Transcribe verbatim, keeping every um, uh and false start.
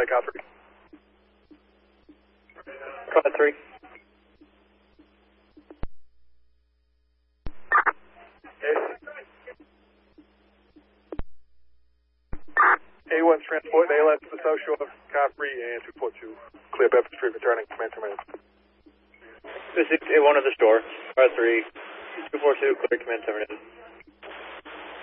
by car three. Car three. A one's transport, A left to the south shore of car three and two four two. Clear Bedford Street, returning command to minutes. This is A one of the store. Car three. two four two, clear command ten minutes.